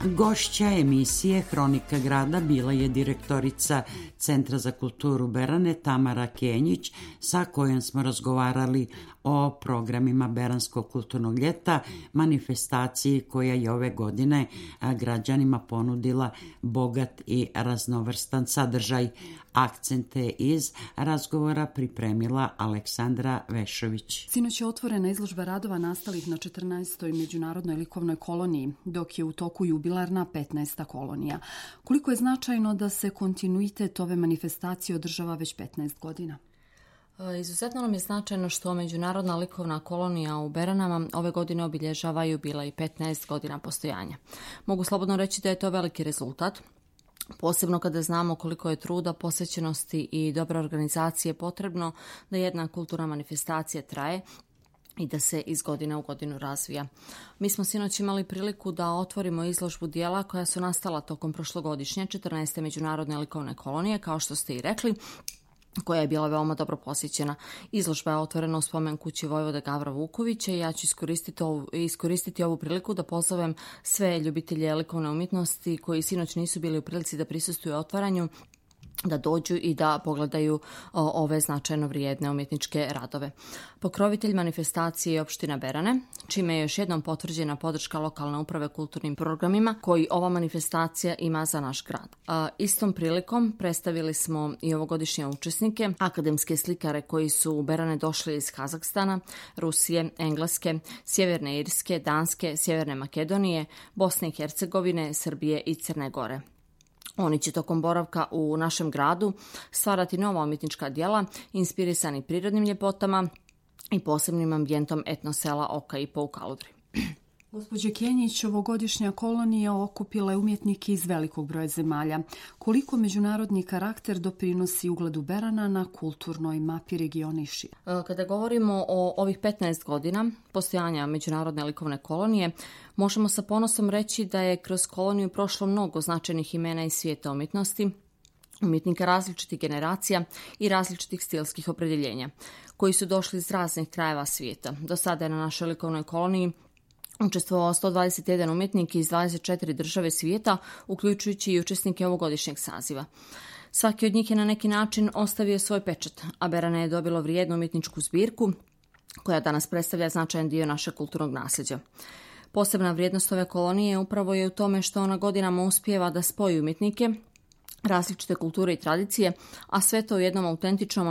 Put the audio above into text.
Gošća emisije Hronika grada bila je direktorica Centra za kulturu Berane Tamara Kenjić, sa kojom smo razgovarali o programima Beranskog kulturnog ljeta, manifestaciji koja je ove godine građanima ponudila bogat i raznovrstan sadržaj. Akcente iz razgovora pripremila Aleksandra Vešović. Sinoć je otvorena izložba radova nastalih na 14. međunarodnoj likovnoj koloniji, dok je u toku jubilarna 15. kolonija. Koliko je značajno da se kontinuitet ove manifestacije održava već 15 godina? Izuzetno nam je značajno što Međunarodna likovna kolonija u Beranama ove godine obilježava jubilej 15 godina postojanja. Mogu slobodno reći da je to veliki rezultat, posebno kada znamo koliko je truda, posvećenosti i dobre organizacije potrebno da jedna kulturna manifestacija traje i da se iz godine u godinu razvija. Mi smo sinoć imali priliku da otvorimo izložbu dijela koja su nastala tokom prošlogodišnje 14. Međunarodne likovne kolonije, kao što ste i rekli, koja je bila veoma dobro posjećena. Izložba je otvorena u spomen kući vojvode Gavra Vukovića i ja ću iskoristiti ovu priliku da pozovem sve ljubitelje likovne umjetnosti koji sinoć nisu bili u prilici da prisustvuju otvaranju, da dođu i da pogledaju ove značajno vrijedne umjetničke radove. Pokrovitelj manifestacije je opština Berane, čime je još jednom potvrđena podrška lokalne uprave kulturnim programima koji ova manifestacija ima za naš grad. Istom prilikom predstavili smo i ovogodišnje učesnike, akademske slikare koji su u Berane došli iz Kazahstana, Rusije, Engleske, Sjeverne Irske, Danske, Sjeverne Makedonije, Bosne i Hercegovine, Srbije i Crne Gore. Oni će tokom boravka u našem gradu stvarati nova umjetnička djela inspirisani prirodnim ljepotama i posebnim ambijentom etnosela Oka i po u Kaludri. Gospođo Kenjić, ovogodišnja kolonija okupila je umjetnike iz velikog broja zemalja. Koliko međunarodni karakter doprinosi ugledu Berana na kulturnoj mapi regiona i šire? Kada govorimo o ovih 15 godina postojanja Međunarodne likovne kolonije, možemo sa ponosom reći da je kroz koloniju prošlo mnogo značajnih imena iz svijeta umjetnosti, umjetnika različitih generacija i različitih stilskih opredjeljenja, koji su došli iz raznih krajeva svijeta. Do sada je na našoj likovnoj koloniji učestvovao 121 umjetnik iz 24 države svijeta, uključujući i učesnike ovogodišnjeg saziva. Svaki od njih je na neki način ostavio svoj pečat, a Berane je dobilo vrijednu umjetničku zbirku koja danas predstavlja značajan dio našeg kulturnog nasljeđa. Posebna vrijednost ove kolonije upravo je u tome što ona godinama uspijeva da spoji umjetnike, različite kulture i tradicije, a sve to u jednom autentičnom